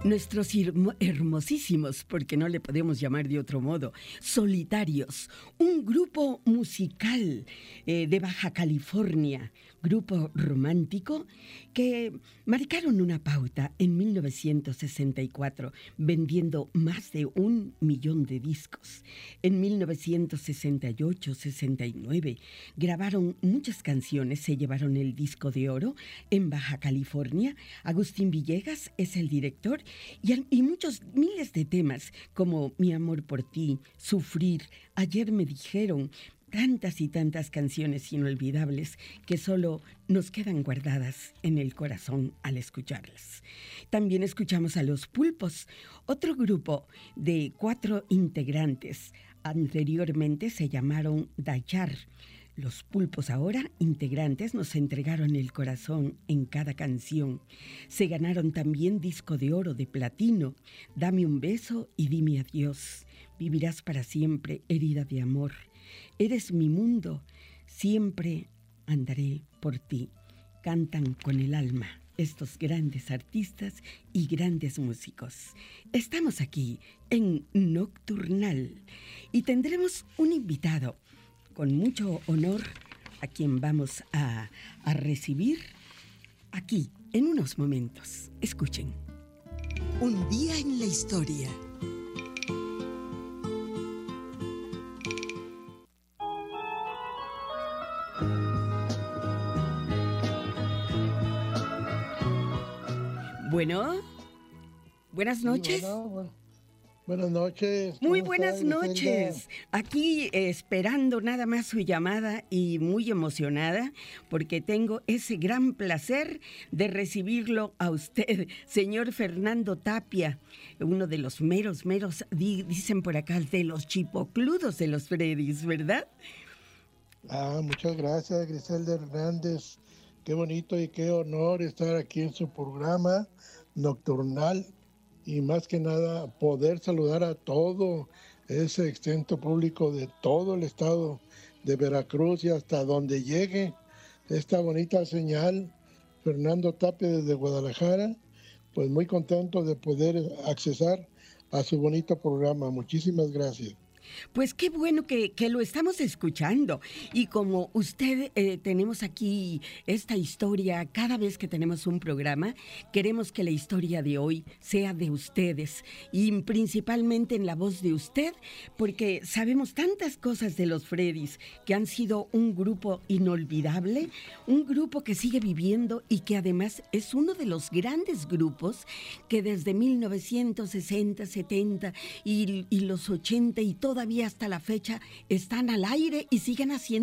Nuestros hermosísimos, porque no le podemos llamar de otro modo, Solitarios, un grupo musical de Baja California, grupo romántico que marcaron una pauta en 1964, vendiendo más de 1 millón de discos. En 1968-69 grabaron muchas canciones, se llevaron el disco de oro en Baja California. Agustín Villegas es el director y muchos miles de temas como Mi amor por ti, Sufrir, Ayer me dijeron, tantas y tantas canciones inolvidables que solo nos quedan guardadas en el corazón al escucharlas. También escuchamos a Los Pulpos, otro grupo de 4 integrantes. Anteriormente se llamaron Dayar. Los Pulpos, ahora integrantes, nos entregaron el corazón en cada canción. Se ganaron también disco de oro, de platino, Dame un beso y dime adiós. Vivirás para siempre, herida de amor. Eres mi mundo, siempre andaré por ti. Cantan con el alma estos grandes artistas y grandes músicos. Estamos aquí en Nocturnal y tendremos un invitado con mucho honor a quien vamos a recibir aquí en unos momentos. Escuchen. Un día en la historia. Bueno, buenas noches. Sí, bueno, buenas noches. Muy buenas noches. Aquí esperando nada más su llamada y muy emocionada porque tengo ese gran placer de recibirlo a usted, señor Fernando Tapia, uno de los meros, dicen por acá, de los chipocludos de los Freddys, ¿verdad? Muchas gracias, Griselda Hernández. Qué bonito y qué honor estar aquí en su programa Nocturnal y más que nada poder saludar a todo ese extenso público de todo el estado de Veracruz y hasta donde llegue esta bonita señal. Fernando Tapia desde Guadalajara, pues muy contento de poder accesar a su bonito programa. Muchísimas gracias. Pues qué bueno que lo estamos escuchando. Y como usted tenemos aquí esta historia, cada vez que tenemos un programa, queremos que la historia de hoy sea de ustedes y principalmente en la voz de usted, porque sabemos tantas cosas de los Freddys, que han sido un grupo inolvidable, un grupo que sigue viviendo y que además es uno de los grandes grupos que desde 1960, 70 y los 80 y todavía hasta la fecha están al aire y siguen haciendo